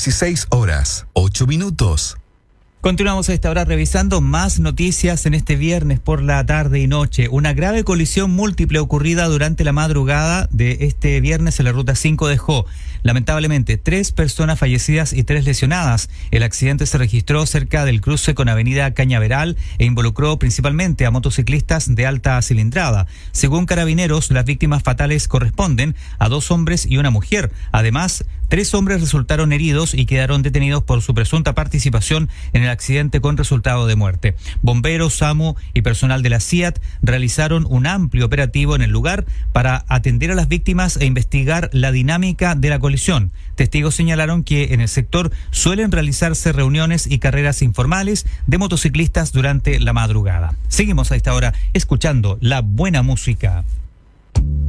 16 horas, 8 minutos. Continuamos a esta hora revisando más noticias en este viernes por la tarde y noche. Una grave colisión múltiple ocurrida durante la madrugada de este viernes en la ruta 5 dejó, lamentablemente, 3 personas fallecidas y 3 lesionadas. El accidente se registró cerca del cruce con Avenida Cañaveral e involucró principalmente a motociclistas de alta cilindrada. Según Carabineros, las víctimas fatales corresponden a 2 hombres y una mujer. Además, 3 hombres resultaron heridos y quedaron detenidos por su presunta participación en el accidente con resultado de muerte. Bomberos, SAMU y personal de la CIAT realizaron un amplio operativo en el lugar para atender a las víctimas e investigar la dinámica de la colisión. Testigos señalaron que en el sector suelen realizarse reuniones y carreras informales de motociclistas durante la madrugada. Seguimos a esta hora escuchando la buena música.